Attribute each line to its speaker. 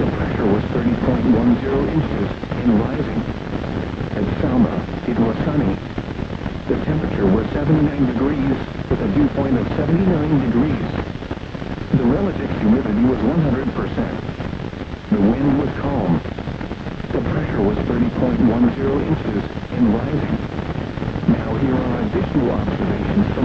Speaker 1: The pressure was 30.10 inches and rising. At Selma, it was sunny. The temperature was 79 degrees with a dew point of 79 degrees. The relative humidity was 100%. The wind was calm. The pressure was 30.10 inches and rising. Now here are additional observations from